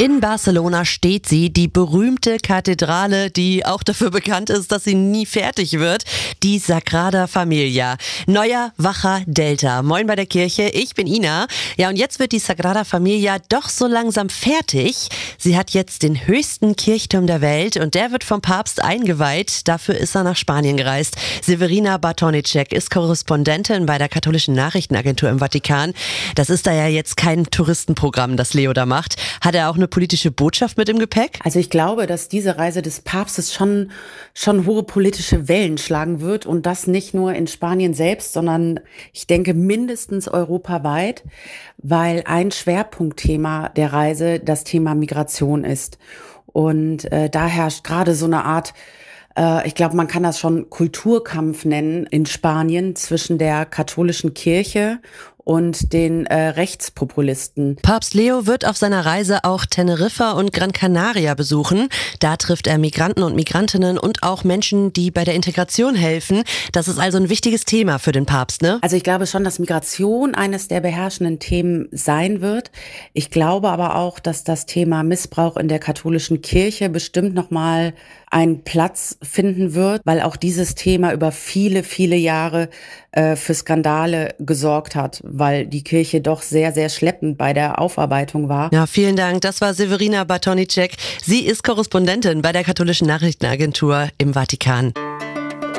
In Barcelona steht sie, die berühmte Kathedrale, die auch dafür bekannt ist, dass sie nie fertig wird, die Sagrada Familia. Neuer, wacher Delta. Moin bei der Kirche, ich bin Ina. Ja, und jetzt wird die Sagrada Familia doch so langsam fertig. Sie hat jetzt den höchsten Kirchturm der Welt und der wird vom Papst eingeweiht. Dafür ist er nach Spanien gereist. Severina Bartonicek ist Korrespondentin bei der katholischen Nachrichtenagentur im Vatikan. Das ist da ja jetzt kein Touristenprogramm, das Leo da macht. Hat er auch eine politische Botschaft mit im Gepäck? Also ich glaube, dass diese Reise des Papstes schon hohe politische Wellen schlagen wird und das nicht nur in Spanien selbst, sondern ich denke mindestens europaweit, weil ein Schwerpunktthema der Reise das Thema Migration ist. Und da herrscht gerade so eine Art, ich glaube, man kann das schon Kulturkampf nennen in Spanien zwischen der katholischen Kirche und den Rechtspopulisten. Papst Leo wird auf seiner Reise auch Teneriffa und Gran Canaria besuchen. Da trifft er Migranten und Migrantinnen und auch Menschen, die bei der Integration helfen. Das ist also ein wichtiges Thema für den Papst, ne? Also ich glaube schon, dass Migration eines der beherrschenden Themen sein wird. Ich glaube aber auch, dass das Thema Missbrauch in der katholischen Kirche bestimmt nochmal einen Platz finden wird, weil auch dieses Thema über viele, viele Jahre für Skandale gesorgt hat, weil die Kirche doch sehr, sehr schleppend bei der Aufarbeitung war. Ja, vielen Dank. Das war Severina Bartonicek. Sie ist Korrespondentin bei der katholischen Nachrichtenagentur im Vatikan.